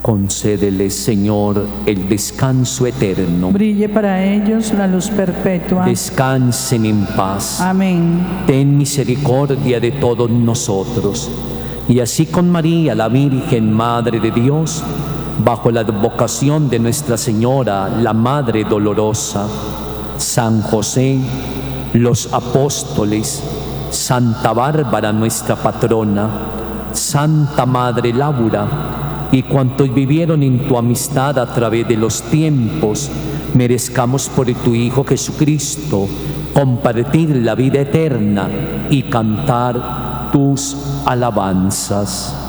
Concédeles, Señor, el descanso eterno. Brille para ellos la luz perpetua. Descansen en paz. Amén. Ten misericordia de todos nosotros. Y así con María, la Virgen Madre de Dios, bajo la advocación de Nuestra Señora, la Madre Dolorosa, San José, los apóstoles, Santa Bárbara, nuestra patrona, Santa Madre Laura, y cuantos vivieron en tu amistad a través de los tiempos, merezcamos por tu Hijo Jesucristo compartir la vida eterna y cantar tus alabanzas.